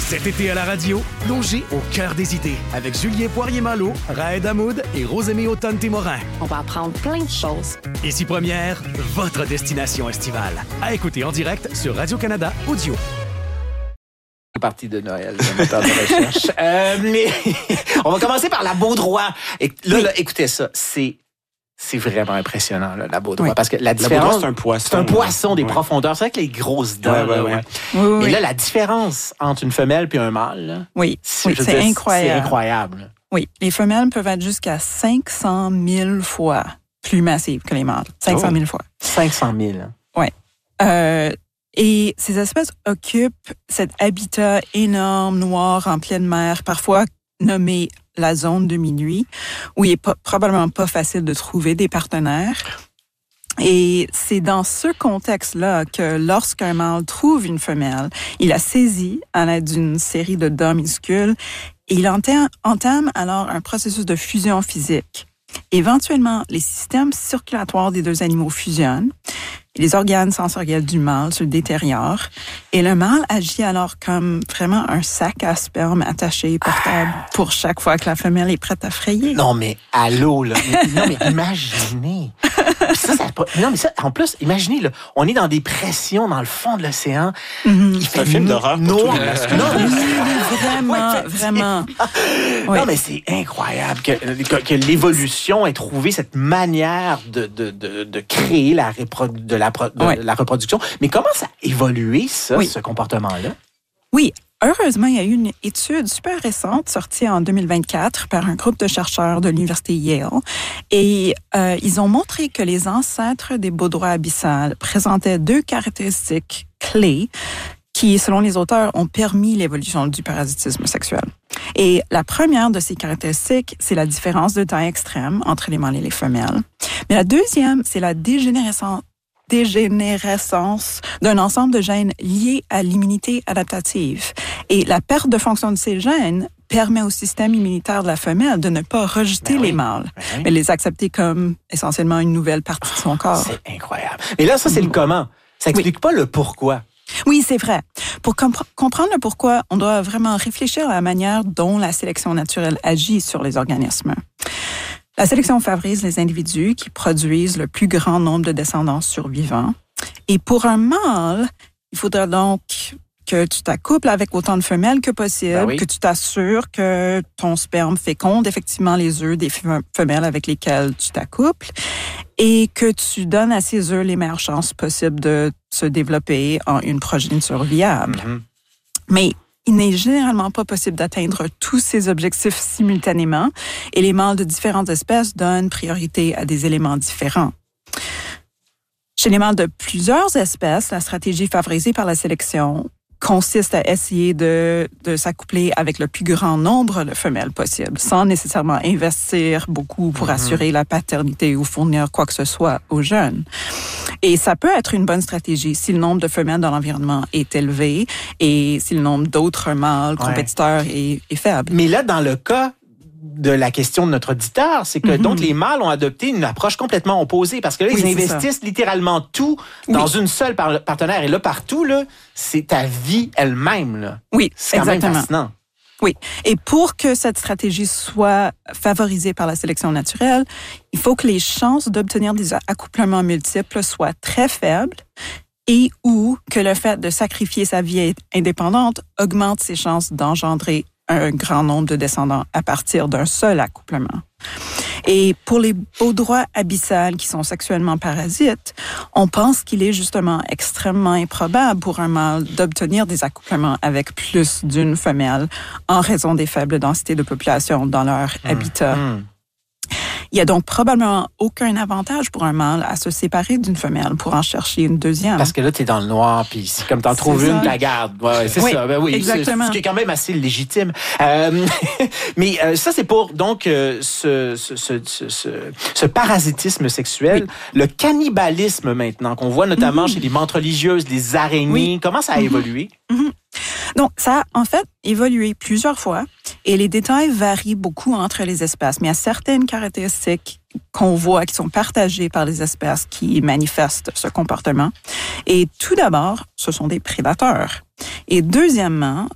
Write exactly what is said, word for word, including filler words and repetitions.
Cet été à la radio, plongez au cœur des idées avec Julien Poirier-Malo, Raed Hamoud et Rosemée Automne-Témorin. On va apprendre plein de choses. Ici Première, votre destination estivale. À écouter en direct sur Radio-Canada Audio. Partie de Noël, le moteur de recherche. euh, mais on va commencer par la Baudroie. Et là, là, écoutez ça, c'est... C'est vraiment impressionnant, là, la Baudroie. Oui. Parce que la différence. La Baudroie, c'est un poisson. C'est un poisson des ouais. profondeurs. C'est vrai que les grosses dents. Ouais, ouais, là, ouais. ouais. Oui, oui, Mais oui. là, la différence entre une femelle et un mâle, là, oui, c'est, oui, c'est dire, incroyable. C'est incroyable. Oui, les femelles peuvent être jusqu'à cinq cent mille fois plus massives que les mâles. cinq cent mille fois. cinq cent mille. Oui. Euh, et ces espèces occupent cet habitat énorme, noir, en pleine mer, parfois nommé la zone de minuit, où il est pas, probablement pas facile de trouver des partenaires. Et c'est dans ce contexte-là que lorsqu'un mâle trouve une femelle, il la saisit à l'aide d'une série de dents minuscules et il entame, entame alors un processus de fusion physique. Éventuellement, les systèmes circulatoires des deux animaux fusionnent. Les organes sensoriels du mâle se détériorent et le mâle agit alors comme vraiment un sac à sperme attaché, portable, pour chaque fois que la femelle est prête à frayer. Non, mais allô, là. Non, mais imaginez. Ça, ça, non, mais ça, en plus, imaginez, là, on est dans des pressions dans le fond de l'océan. Mm-hmm. Il C'est un film d'horreur pour tous les... Non, vraiment, ouais, vraiment. Oui. Non, mais c'est incroyable que, que, que l'évolution ait trouvé cette manière de, de, de, de créer la, reprodu- de la, de ouais. la reproduction. Mais comment ça a évolué, ça, oui. ce comportement-là? Oui. Heureusement, il y a eu une étude super récente sortie en deux mille vingt-quatre par un groupe de chercheurs de l'Université Yale. Et euh, ils ont montré que les ancêtres des baudroies abyssales présentaient deux caractéristiques clés qui, selon les auteurs, ont permis l'évolution du parasitisme sexuel. Et la première de ces caractéristiques, c'est la différence de taille extrême entre les mâles et les femelles. Mais la deuxième, c'est la dégénérescence dégénérescence d'un ensemble de gènes liés à l'immunité adaptative. Et la perte de fonction de ces gènes permet au système immunitaire de la femelle de ne pas rejeter ben oui, les mâles, ben oui. mais les accepter comme essentiellement une nouvelle partie de son corps. C'est incroyable. Et là, ça, c'est le comment. Ça n'explique oui. pas le pourquoi. Oui, c'est vrai. Pour comp- comprendre le pourquoi, on doit vraiment réfléchir à la manière dont la sélection naturelle agit sur les organismes. La sélection favorise les individus qui produisent le plus grand nombre de descendants survivants. Et pour un mâle, il faudra donc que tu t'accouples avec autant de femelles que possible, ben oui. que tu t'assures que ton sperme féconde effectivement les œufs des femelles avec lesquelles tu t'accouples et que tu donnes à ces œufs les meilleures chances possibles de se développer en une progéniture viable. Mm-hmm. Mais il n'est généralement pas possible d'atteindre tous ces objectifs simultanément et les mâles de différentes espèces donnent priorité à des éléments différents. Chez les mâles de plusieurs espèces, la stratégie favorisée par la sélection consiste à essayer de, de s'accoupler avec le plus grand nombre de femelles possible, sans nécessairement investir beaucoup pour mm-hmm. assurer la paternité ou fournir quoi que ce soit aux jeunes. Et ça peut être une bonne stratégie si le nombre de femelles dans l'environnement est élevé et si le nombre d'autres mâles compétiteurs ouais. est, est faible. Mais là, dans le cas de la question de notre auditeur, c'est que mm-hmm. donc les mâles ont adopté une approche complètement opposée parce que là, oui, ils investissent littéralement tout dans oui. une seule par- partenaire. Et là, partout, là, c'est ta vie elle-même. Là. Oui, c'est quand exactement. même fascinant. Oui. Et pour que cette stratégie soit favorisée par la sélection naturelle, il faut que les chances d'obtenir des accouplements multiples soient très faibles et ou que le fait de sacrifier sa vie indépendante augmente ses chances d'engendrer un grand nombre de descendants à partir d'un seul accouplement. Et pour les baudroies abyssales qui sont sexuellement parasites, on pense qu'il est justement extrêmement improbable pour un mâle d'obtenir des accouplements avec plus d'une femelle en raison des faibles densités de population dans leur mmh. habitat. Mmh. Il n'y a donc probablement aucun avantage pour un mâle à se séparer d'une femelle pour en chercher une deuxième. Parce que là, tu es dans le noir, puis si comme t'en trouves une, tu la gardes. Ouais, c'est oui, ça. Ben oui, exactement. C'est, ce qui est quand même assez légitime. Euh, mais euh, ça, c'est pour donc euh, ce, ce, ce, ce, ce, ce parasitisme sexuel. Oui. Le cannibalisme maintenant, qu'on voit notamment mm-hmm. chez les menthes religieuses, les araignées. Oui. Comment ça a mm-hmm. évolué? Mm-hmm. Donc, ça a en fait évolué plusieurs fois et les détails varient beaucoup entre les espèces, mais il y a certaines caractéristiques qu'on voit qui sont partagées par les espèces qui manifestent ce comportement. Et tout d'abord, ce sont des prédateurs. Et deuxièmement,